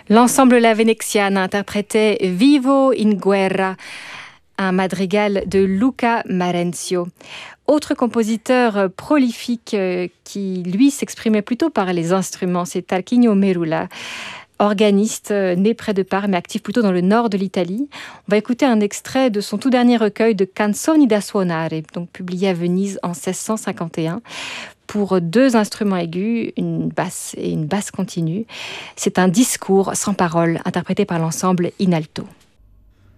L'ensemble La Veneziana interprétait Vivo in Guerra, un madrigal de Luca Marenzio. Autre compositeur prolifique qui, lui, s'exprimait plutôt par les instruments, c'est Tarquinio Merula, organiste né près de Parme mais actif plutôt dans le nord de l'Italie. On va écouter un extrait de son tout dernier recueil de Canzoni da suonare, donc publié à Venise en 1651, pour 2 instruments aigus, une basse et une basse continue. C'est un discours sans parole interprété par l'ensemble In Alto.